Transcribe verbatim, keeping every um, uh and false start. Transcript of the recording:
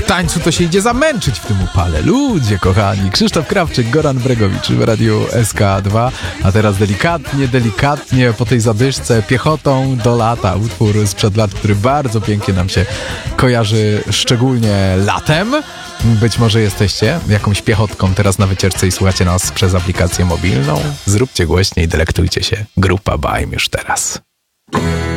tańcu to się idzie zamęczyć w tym upale. Ludzie kochani, Krzysztof Krawczyk, Goran Bregowicz w Radiu S K dwa, a teraz delikatnie, delikatnie po tej zadyszce piechotą do lata. Utwór sprzed lat, który bardzo pięknie nam się kojarzy, szczególnie latem. Być może jesteście jakąś piechotką teraz na wycieczce i słuchacie nas przez aplikację mobilną. Zróbcie głośniej, delektujcie się. Grupa Baim już teraz.